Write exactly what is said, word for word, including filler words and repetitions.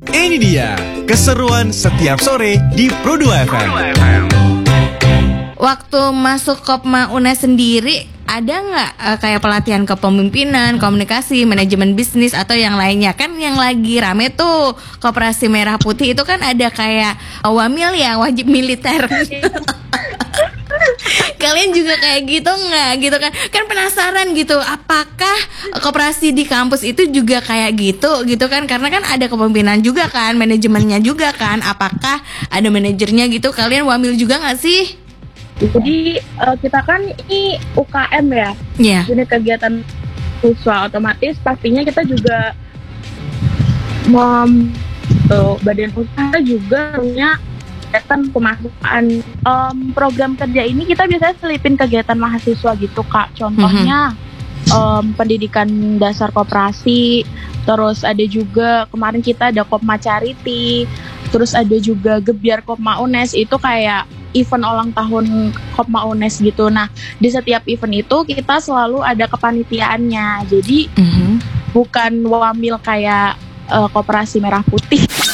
Ini dia keseruan setiap sore di Pro dua F M. Waktu masuk Kopma U N E S sendiri, ada nggak uh, kayak pelatihan kepemimpinan, komunikasi, manajemen bisnis atau yang lainnya? Kan yang lagi rame tuh Koperasi Merah Putih itu kan ada kayak uh, Wamil ya, wajib militer. Kalian juga kayak gitu nggak gitu kan? Kan penasaran gitu, apakah koperasi di kampus itu juga kayak gitu gitu kan? Karena kan ada kepemimpinan juga kan, manajemennya juga kan. Apakah ada manajernya gitu? Kalian Wamil juga nggak sih? Jadi uh, kita kan ini U K M ya, yeah. Unit Kegiatan Siswa, otomatis pastinya kita juga mem, uh, badan usaha juga punya kegiatan pemasukan. Um, program kerja ini kita biasanya selipin kegiatan mahasiswa gitu Kak, contohnya mm-hmm. um, pendidikan dasar koperasi, terus ada juga kemarin kita ada Kopma Charity, terus ada juga Gebyar Kopma U N E S, itu kayak event ulang tahun Kopma U N E S gitu. Nah, di setiap event itu kita selalu ada kepanitiaannya. Jadi mm-hmm. bukan wamil kayak uh, Koperasi Merah Putih.